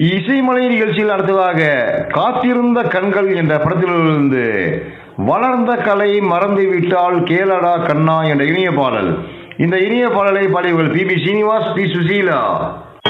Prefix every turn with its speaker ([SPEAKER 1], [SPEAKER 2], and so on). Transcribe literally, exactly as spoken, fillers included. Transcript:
[SPEAKER 1] இசைமலை நிகழ்ச்சியில் அடுத்ததாக காத்திருந்த கண்கள் என்ற படத்திலிருந்து வளர்ந்த கலை மறந்து விட்டால் கேளடா கண்ணா என்ற இனிய பாடல். இந்த இனிய பாடலை பாடியவர்கள் B B Srinivas, B Susheela.